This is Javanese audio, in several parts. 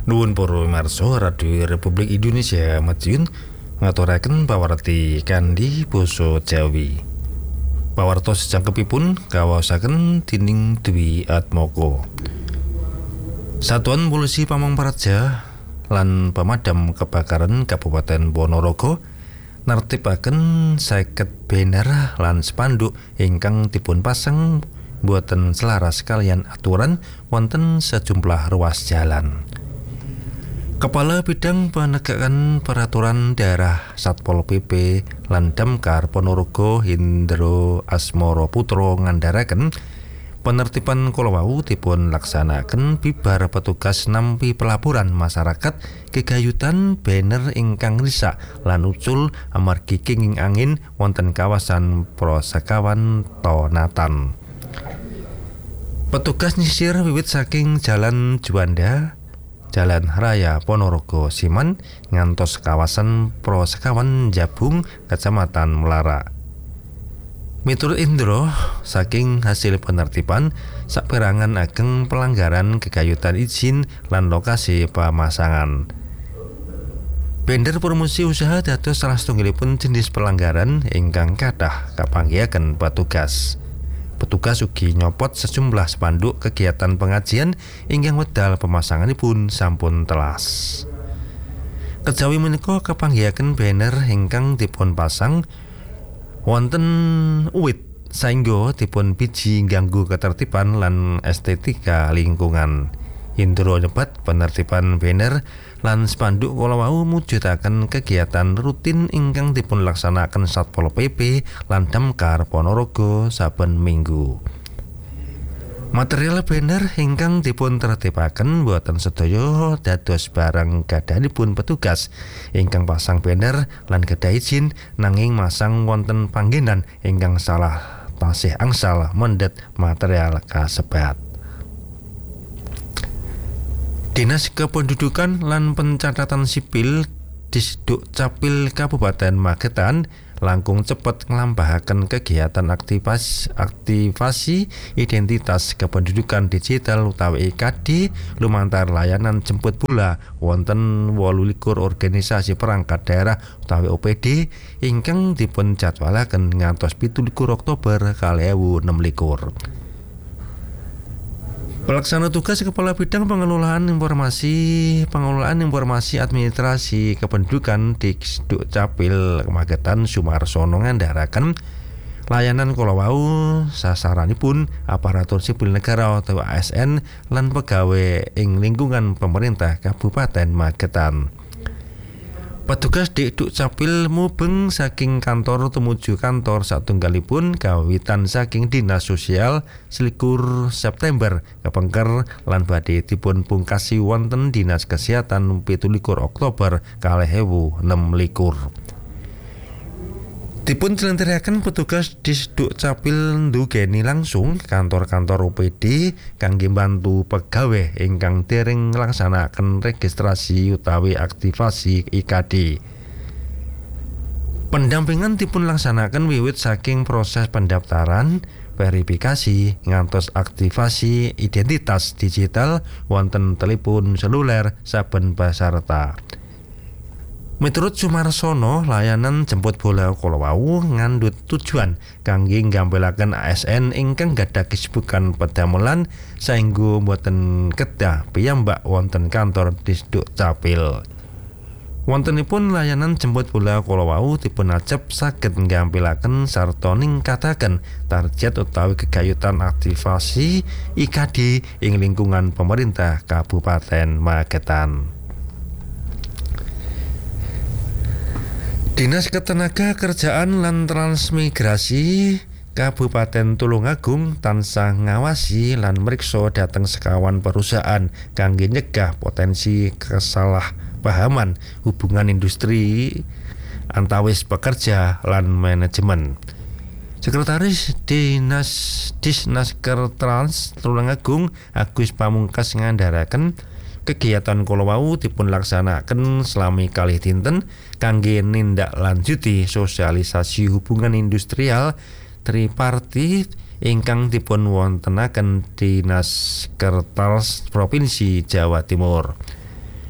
Nuwun para pamirsa Radio Republik Indonesia Madiun ngaturaken pawarti kanthi basa Jawi. Pawartos cangkepipun kawaosaken dening Dwi Atmoko. Satuan Polisi Pamong Praja lan Pemadam Kebakaran Kabupaten Ponorogo nertibaken 50 banner lan spanduk ingkang dipun pasang boten selaras kalian aturan wonten sejumlah ruas jalan. Kepala Bidang Penegakan Peraturan Daerah Satpol PP lan Damkar Ponorogo Hindro Asmoro Putro ngandharaken penertiban kalawau dipun laksanaken bibar petugas nampi pelaporan masyarakat gegayutan banner ingkang risak lan ucul amargi kenging angin wonten kawasan Prosekawan Tonatan. Petugas nyisir wiwit saking Jalan Juanda, Jalan Raya Ponorogo Siman ngantos kawasan Prosekawan Jabung, Kecamatan Melara. Miturut Indro, saking hasil penertiban saperangan ageng pelanggaran gegayutan izin lan lokasi pemasangan. Banner promosi usaha dados salah setunggalipun jenis pelanggaran ingkang kathah kapanggihaken petugas. Petugas ugi nyopot sejumlah spanduk kegiatan pengajian ingkang wedal pemasanganipun sampun telas. Kejawi menika kapanggihaken banner ingkang dipun pasang wonten uwit saengga dipun biji ngganggu ketertiban lan estetika lingkungan. Indro nyebat penertiban banner lan spanduk kalawau mujudaken kegiatan rutin ingkang dipun laksanaken Satpol PP lan Damkar Ponorogo saben minggu. Material banner ingkang dipun tertibaken boten sedaya dados barang gadhanipun petugas ingkang pasang banner lan kedah izin nanging masang wonten panggenan ingkang salah tasih angsal mendhet material kasebat. Dinas Kependudukan lan Pencatatan Sipil Disduk Capil Kabupaten Magetan langkung cepet nglampahaken kegiatan aktivasi identitas kependudukan digital utawi IKD lumantar layanan jemput bola wonten 28 organisasi perangkat daerah utawi OPD ingkang dipun jadwalaken ngantos 17 Oktober 2026. Pelaksana tugas Kepala Bidang Pengelolaan Informasi Administrasi Kependudukan Disduk Capil Magetan Sumarsono ngandharaken layanan kalawau sasaranipun aparatur sipil negara atau ASN lan pegawai ing lingkungan pemerintah Kabupaten Magetan. Petugas Disduk Capil mubeng saking kantor tumuju kantor satunggalipun kawitan saking Dinas Sosial 21 September kepengker lan badhe dipun pungkasi wonten Dinas Kesehatan 17 Oktober 2026. Dipun jlentrehake petugas Disduk Capil ndugeni langsung kantor-kantor OPD kangge mbantu pegawai ingkang dereng nglaksanakaken registrasi utawi aktivasi IKD. Pendampingan dipun laksanaken wiwit saking proses pendaftaran, verifikasi ngantos aktivasi identitas digital wonten telepon seluler saben peserta. Miturut Sumarsono, layanan jemput bola kalawau ngandhut tujuan kangge nggampelaken ASN ingkang gadhah kesibukan pedamelan saengga boten kedah piyambak wonten kantor Disduk Capil. Wontenipun layanan jemput bola kalawau dipun ajab saged nggampelaken sarta ningkataken target utawi gegayutan aktivasi IKD ing lingkungan pemerintah Kabupaten Magetan. Dinas Ketenagakerjaan lan Transmigrasi Kabupaten Tulungagung tansah ngawasi lan mriksa dhateng sekawan perusahaan kangge nyegah potensi kesalahpahaman hubungan industri antawis pekerja lan manajemen. Sekretaris Disnaker Trans Tulungagung Agus Pamungkas ngandharaken kegiatan kalawau dipun laksanaken selami kalih dinten kangge nindaklanjuti sosialisasi hubungan industrial tripartit ingkang dipun wontenaken Dinas Kertas Provinsi Jawa Timur.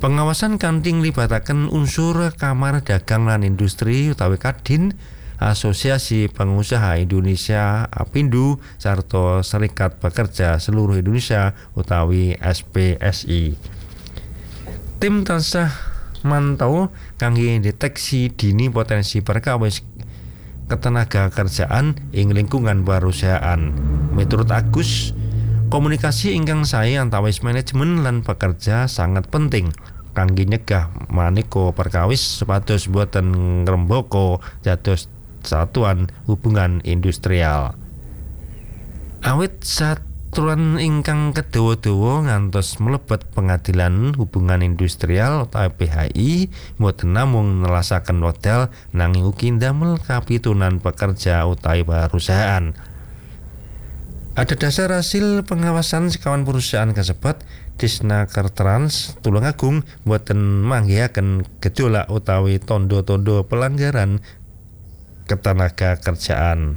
Pengawasan kanthi nglibataken unsur Kamar Dagang lan Industri utawi Kadin, Asosiasi Pengusaha Indonesia Apindo, sarta Serikat Pekerja Seluruh Indonesia utawi SPSI. Tim tansah mantau kangge deteksi dini potensi perkawis ketenaga kerjaan ing lingkungan perusahaan. Miturut Agus, komunikasi ingkang sae antawis manajemen lan pekerja sangat penting kangge nyegah maneka perkawis supados boten ngrembaka dados satuan hubungan industrial. Awit satuan ingkang kedawa-dawa ngantos mlebet Pengadilan Hubungan Industrial atau PHI boten namung nelasaken wekdal nanging ugi ndamel kapitunan pekerja utawi perusahaan. Ada dasar hasil pengawasan sekawan perusahaan kasebat, Disnaker Trans Tulungagung boten manggihaken gejolak utawi tondo-tondo pelanggaran ketenaga kerjaan.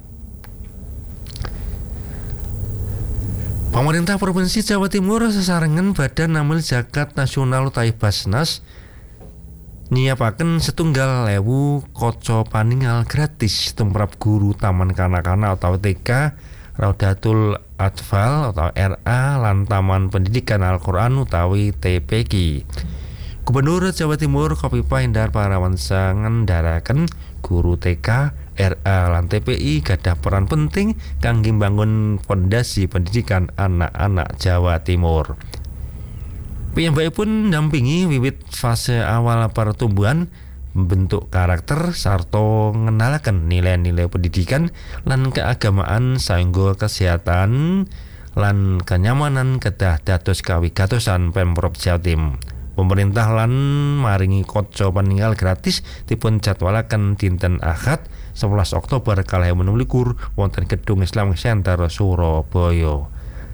Pemerintah Provinsi Jawa Timur sesarengan Badan Amil Zakat Nasional utawi Basnas nyiapaken 1.000 kaca paningal gratis tumrap guru taman kanak-kanak atau TK, Raudatul Atfal atau RA lan Taman Pendidikan Al-Quran utawi TPQ. Gubernur Jawa Timur Kofifa Indar Parawansa ngendharaken guru TK, RA lan TPI gadah peran penting kangge mbangun pondasi pendidikan anak-anak Jawa Timur. Piyambakipun ndampingi wiwit fase awal pertumbuhan, membentuk karakter sarta ngenalaken nilai-nilai pendidikan lan keagamaan saengga kesehatan lan kenyamanan kedah dados kawigatosan Pemprov Jatim. Pemerintah lan maringi kaca peninggal gratis dipun jadwalaken dinten Ahad 11 Oktober 2026 wonten Gedung Islam Center Surabaya.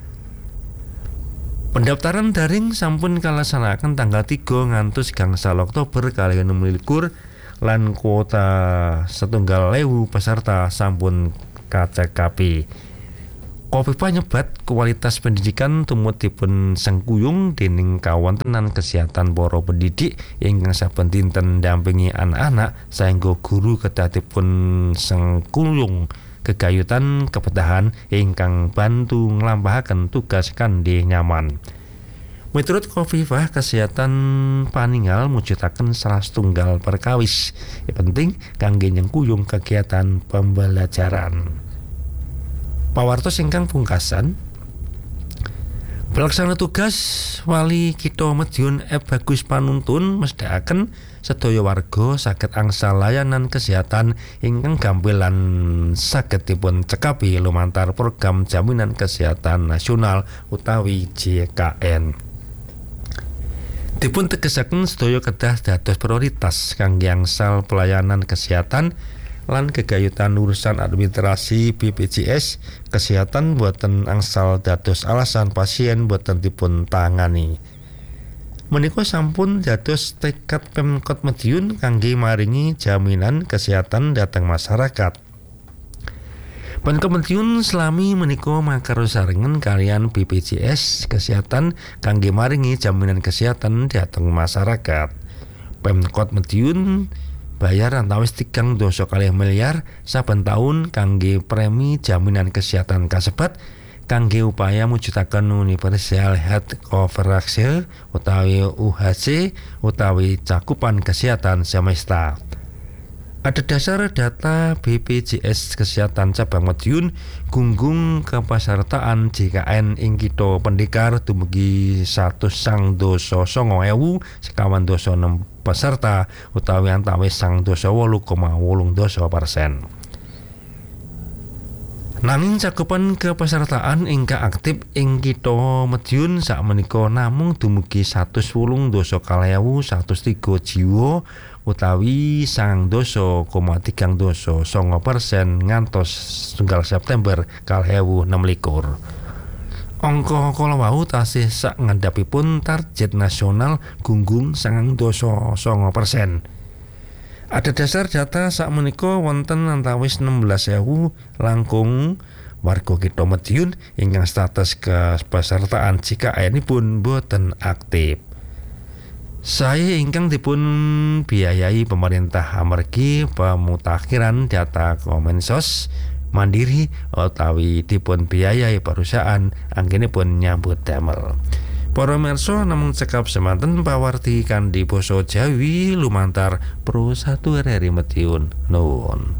Pendaftaran daring sampun kalaksanakaken tanggal 3 ngantos gangsal Oktober 2026 lan kuota 1.000 peserta sampun kacekapi. Kofifa nyebat kualitas pendidikan tumut dipun sengkuyung dening kawontenan kesehatan para pendidik ingkang saben dinten ndampingi anak-anak saengga guru kedah dipun sengkuyung gegayutan kepedahan ingkang bantu nglampahaken tugas kanthi nyaman. Miturut Kofifa, kesehatan paningal mujudaken salah setunggal perkawis penting kangge nyengkuyung kegiatan pembelajaran. Pawartos ingkang pungkasan, pelaksana tugas Wali Kitha Madiun Bagus Panuntun mesthekaken sedaya warga saged angsal layanan kesehatan ingkang gampil lan saged dipun cekapi lumantar program Jaminan Kesehatan Nasional utawi JKN. Dipun tegesaken sedaya kedah dados prioritas kangge angsal pelayanan kesehatan lan gegayutan urusan administrasi BPJS kesehatan boten angsal dados alasan pasien boten dipun tangani. Menika sampun dados tekad Pemkot Madiun kangge maringi jaminan kesehatan dhateng masyarakat. Pemkot Madiun selami menika makarsarengen kalian BPJS kesehatan kangge maringi jaminan kesehatan dhateng masyarakat. Pemkot Madiun bayar antawis 3.2 miliar saben taun kangge premi jaminan kesehatan kasebat kangge upaya mujudaken Universal Health Coverage utawi UHC utawi cakupan kesehatan semesta. Ada dasar data BPJS Kesehatan Cabang Madiun gunggung kepesertaan JKN ing kitha Pendekar dumugi 1.909.056 peserta utawi antawis 8,80%. Nanging cakupan kepesertaan ingkang aktif ing kitha Madiun sakmenika namung dumugi 108.103 jiwa utawi 9.39% ngantos 1 September 2026. Angka kala wau tasih sak ngandhapipun target nasional gunggung 9.9%. Ada dasar data sakmenika wonten antawis 16.000 langkung warga kitha Madiun ingkang status kepesertaan JKN-ipun boten aktif. Saya ingkang dipun biayai pemerintah amargi pemutakhiran data Kemensos mandiri utawi dipun biayai perusahaan anggenipun nyambut damel. Para mirsa namung cekap semanten pawarti kanthi basa Jawi lumantar Pro 1 RRI Madiun. Nuwun.